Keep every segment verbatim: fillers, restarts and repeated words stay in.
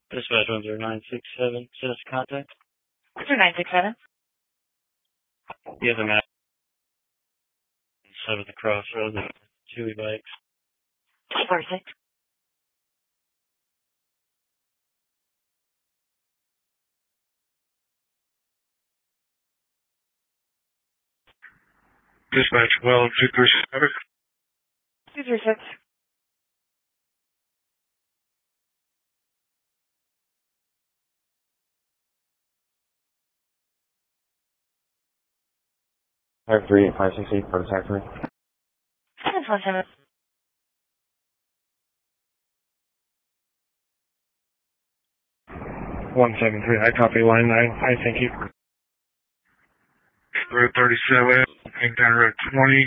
Dispatch one zero nine six seven, just contact. zero nine six seven. You have a map. Seventh Crossroads, two e-bikes. four six. Dispatch well two three seven. two three six. Five three eight five six eight for the factory. seven four seven. One seven three. I copy line nine. I thank you. Route thirty seven, heading down Route twenty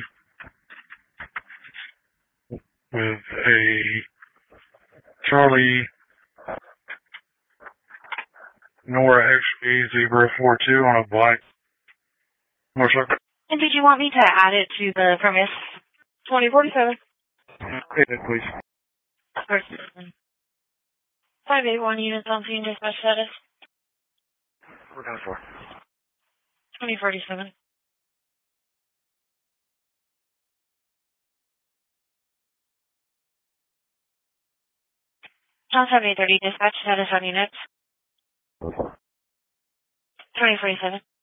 with a Charlie Nora X B Zebra four two on a black motorcycle. And did you want me to add it to the premise? twenty forty-seven. Yeah, please. five eight one units on scene, dispatch status. We're down for. twenty forty-seven. John seventy thirty, dispatch status on units. twenty forty-seven.